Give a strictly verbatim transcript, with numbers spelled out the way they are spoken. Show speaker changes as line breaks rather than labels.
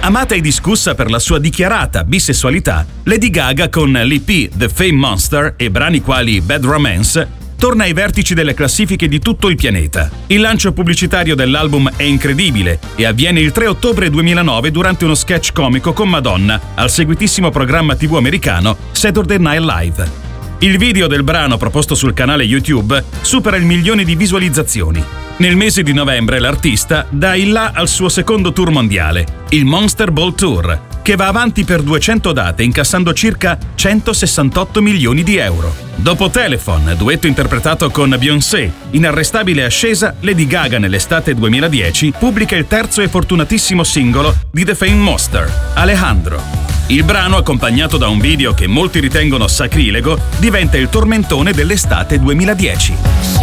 Amata e discussa per la sua dichiarata bisessualità, Lady Gaga con l'E P The Fame Monster e brani quali Bad Romance torna ai vertici delle classifiche di tutto il pianeta. Il lancio pubblicitario dell'album è incredibile e avviene il tre ottobre duemilanove durante uno sketch comico con Madonna al seguitissimo programma tivù americano Saturday Night Live. Il video del brano proposto sul canale YouTube supera il milione di visualizzazioni. Nel mese di novembre l'artista dà il là al suo secondo tour mondiale, il Monster Ball Tour, che va avanti per duecento date incassando circa centosessantotto milioni di euro. Dopo Telephone, duetto interpretato con Beyoncé, inarrestabile ascesa, Lady Gaga nell'estate duemiladieci pubblica il terzo e fortunatissimo singolo di The Fame Monster, Alejandro. Il brano, accompagnato da un video che molti ritengono sacrilego, diventa il tormentone dell'estate duemiladieci.